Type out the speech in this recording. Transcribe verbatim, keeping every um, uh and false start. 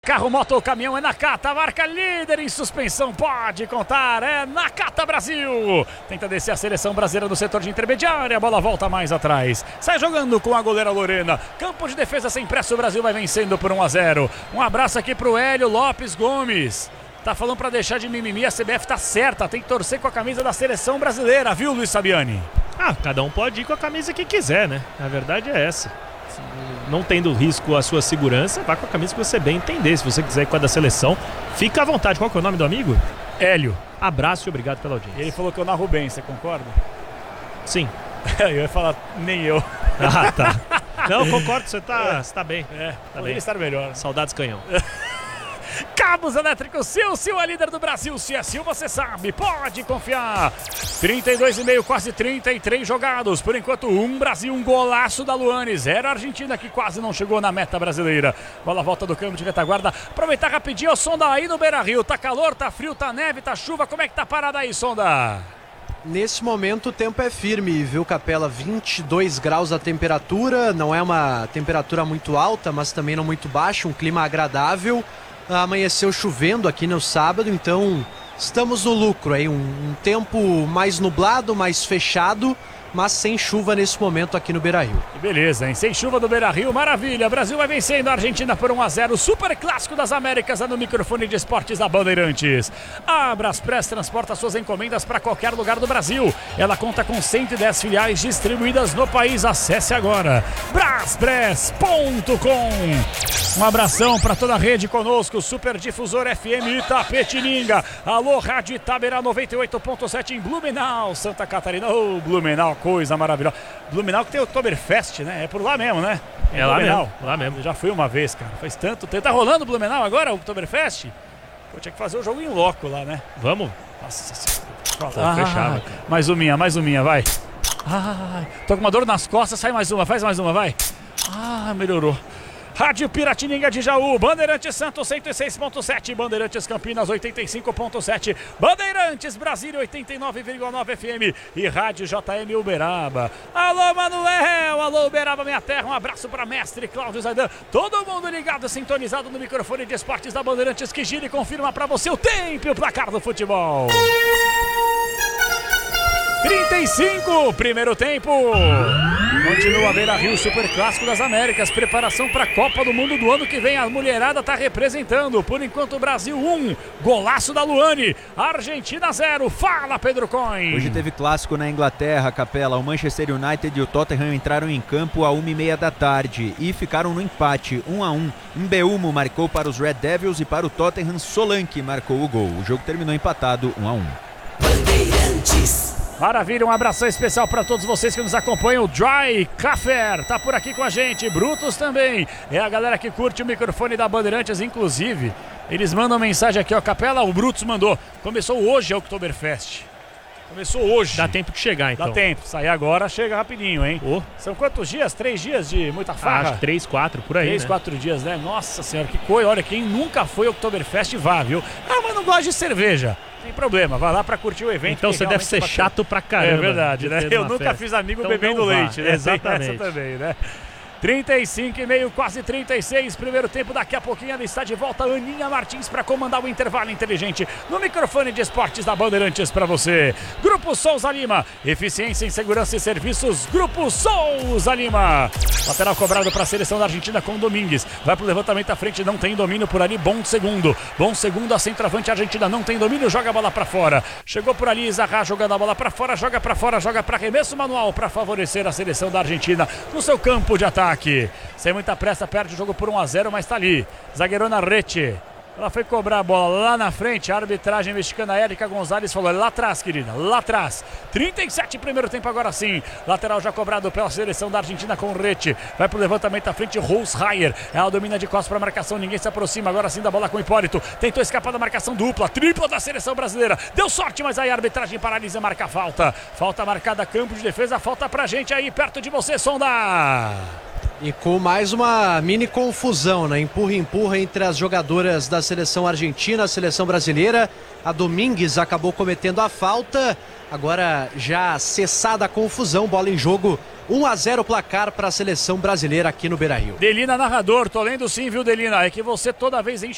carro, moto ou caminhão, é Nakata, marca líder em suspensão, pode contar, é Nakata Brasil. Tenta descer a seleção brasileira no setor de intermediária, a bola volta mais atrás. Sai jogando com a goleira Lorena. Campo de defesa sem pressa, o Brasil vai vencendo por um a zero. Um abraço aqui pro Hélio Lopes Gomes. Tá falando pra deixar de mimimi, a C B F tá certa, tem que torcer com a camisa da seleção brasileira, viu, Luiz Sabiani? Ah, cada um pode ir com a camisa que quiser, né? A verdade é essa. Não tendo risco a sua segurança, vá com a camisa que você bem entender. Se você quiser ir com a da seleção, fica à vontade. Qual que é o nome do amigo? Hélio. Abraço e obrigado pela audiência. Ele falou que eu narro bem, você concorda? Sim. Eu ia falar, nem eu. Ah, tá. Não, concordo, você tá, é. você tá bem. É, tá bem. estar melhor. Saudades canhão. Cabos elétricos Sil, Sil é líder do Brasil. Se é Sil, você sabe, pode confiar. trinta e dois e meio, quase trinta e três jogados. Por enquanto, um Brasil, um golaço da Luane. Zero Argentina, que quase não chegou na meta brasileira. Bola volta do campo de retaguarda. Aproveitar rapidinho o Sonda aí no Beira-Rio. Tá calor, tá frio, tá neve, tá chuva. Como é que tá parada aí, Sonda? Nesse momento o tempo é firme, viu, Capela? vinte e dois graus a temperatura. Não é uma temperatura muito alta, mas também não muito baixa. Um clima agradável. Amanheceu chovendo aqui no sábado, então estamos no lucro aí, um, um tempo mais nublado, mais fechado, mas sem chuva nesse momento aqui no Beira-Rio. Beleza, hein? Sem chuva do Beira-Rio, maravilha. Brasil vai vencendo a Argentina por um a zero. Super clássico das Américas no microfone de esportes da Bandeirantes. A Braspress transporta suas encomendas para qualquer lugar do Brasil. Ela conta com cento e dez filiais distribuídas no país. Acesse agora braspress ponto com. Um abração para toda a rede conosco. Super Difusor F M Itapetininga. Alô, Rádio Itabera noventa e oito ponto sete em Blumenau, Santa Catarina. Ô, oh, Blumenau, coisa maravilhosa. Blumenau que tem o Oktoberfest, né? É por lá mesmo, né? É, é lá Blumenau. mesmo, lá mesmo. Eu já fui uma vez, cara. Faz tanto tempo. Tá rolando o Blumenau agora, o Oktoberfest? Eu tinha que fazer o jogo em loco lá, né? Vamos? Nossa senhora. Ah, fechava. Mais uma, mais uma, vai. Ah, tô com uma dor nas costas, sai mais uma, faz mais uma, vai. Ah, melhorou. Rádio Piratininga de Jaú, Bandeirantes Santos cento e seis ponto sete, Bandeirantes Campinas oitenta e cinco ponto sete, Bandeirantes Brasília oitenta e nove vírgula nove F M e Rádio J M Uberaba. Alô, Manuel, alô, Uberaba, minha terra, um abraço para mestre Cláudio Zaidan, todo mundo ligado, sintonizado no microfone de esportes da Bandeirantes que gira e confirma para você o tempo e o placar do futebol. trinta e cinco, primeiro tempo. Continua Beira-Rio, Super Clássico das Américas. Preparação para a Copa do Mundo do ano que vem. A mulherada está representando. Por enquanto, Brasil um. Golaço da Luane. Argentina zero. Fala, Pedro Coin. Hoje teve clássico na Inglaterra, Capela. O Manchester United e o Tottenham entraram em campo a uma e meia da tarde e ficaram no empate, um a um. Mbeumo marcou para os Red Devils e para o Tottenham, Solanke marcou o gol. O jogo terminou empatado, um a um. Bandeirantes. Maravilha, um abração especial para todos vocês que nos acompanham. O Dry Café tá por aqui com a gente, Brutus também. É a galera que curte o microfone da Bandeirantes, inclusive. Eles mandam mensagem aqui, ó, Capela, o Brutus mandou. Começou hoje a Oktoberfest. Começou hoje. Dá tempo de chegar, então. Dá tempo, sair agora, chega rapidinho, hein? Oh. São quantos dias? Três dias de muita farra? Ah, acho que três, quatro, por aí, Três, né? quatro dias, né? Nossa senhora, que coisa. Olha, quem nunca foi ao Oktoberfest, vá, viu? Ah, mas não gosta de cerveja. Sem problema, vai lá pra curtir o evento. Então você deve ser bacana. Chato pra caramba. É verdade, né? Eu nunca festa. fiz amigo então bebendo leite, né? Exatamente. Essa também, né? trinta e cinco e meio, quase trinta e seis, primeiro tempo, daqui a pouquinho ela está de volta, Aninha Martins para comandar o intervalo inteligente no microfone de esportes da Bandeirantes para você. Grupo Souza Lima, eficiência em segurança e serviços, Grupo Souza Lima. Lateral cobrado para a seleção da Argentina com Domingues, vai pro levantamento à frente, não tem domínio por ali, bom segundo, bom segundo, a centroavante Argentina não tem domínio, joga a bola para fora, chegou por ali, Zaha jogando a bola para fora, joga para fora, joga para arremesso manual para favorecer a seleção da Argentina no seu campo de ataque. Aqui. Sem muita pressa, perde o jogo por um a zero, mas tá ali. Zagueirona Rete. Ela foi cobrar a bola lá na frente. A arbitragem mexicana Érica Gonzalez falou: lá atrás, querida, lá atrás. trinta e sete, primeiro tempo, agora sim. Lateral já cobrado pela seleção da Argentina com Rete. Vai pro levantamento à frente, Roshayer. Ela domina de costas para a marcação, ninguém se aproxima. Agora sim da bola com o Hipólito. Tentou escapar da marcação dupla, tripla da seleção brasileira. Deu sorte, mas aí a arbitragem paralisa e marca a falta. Falta marcada, campo de defesa. Falta pra gente aí, perto de você, Sonda. E com mais uma mini confusão, né? Empurra, empurra entre as jogadoras da seleção argentina, a seleção brasileira. A Domingues acabou cometendo a falta. Agora já cessada a confusão, bola em jogo. um a zero placar para a seleção brasileira aqui no Beira-Rio. Delina narrador, tô lendo sim, viu, Delina? É que você toda vez enche